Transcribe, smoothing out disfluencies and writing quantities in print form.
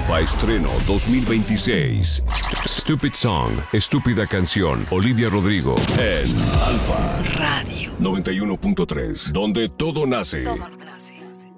Alfa Estreno 2026. Stupid Song, Estúpida Canción, Olivia Rodrigo. En Alfa Radio 91.3, donde todo nace. todo nace.